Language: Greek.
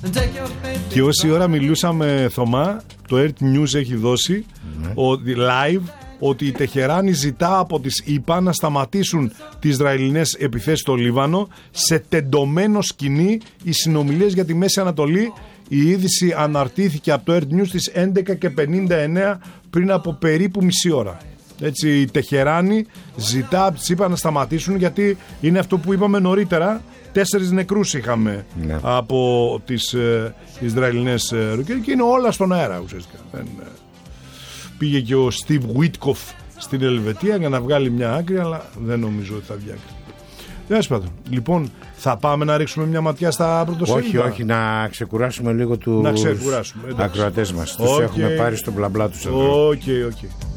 Και όση ώρα μιλούσαμε, Θωμά, το Earth News έχει δώσει live ότι η Τεχεράνη ζητά από τις ΗΠΑ να σταματήσουν τις Ισραηλινές επιθέσεις στο Λίβανο, σε τεντωμένο σκηνή οι συνομιλίες για τη Μέση Ανατολή. Η είδηση αναρτήθηκε από το Earth News στις 11:59 πριν από περίπου μισή ώρα. Έτσι, η Τεχεράνη ζητά από τις ΗΠΑ να σταματήσουν, γιατί είναι αυτό που είπαμε νωρίτερα. 4 νεκρούς είχαμε από τις Ισραηλινές ρουκέτες και είναι όλα στον αέρα ουσιαστικά. Πήγε και ο Στιβ Βίτκοφ στην Ελβετία για να βγάλει μια άκρη, αλλά δεν νομίζω ότι θα βγει άκρη. Λοιπόν, θα πάμε να ρίξουμε μια ματιά στα πρωτοσέλιδα. Όχι, να ξεκουράσουμε λίγο τους ακροατές μας. Τους έχουμε πάρει στο μπλα μπλα τους εδώ. Okay.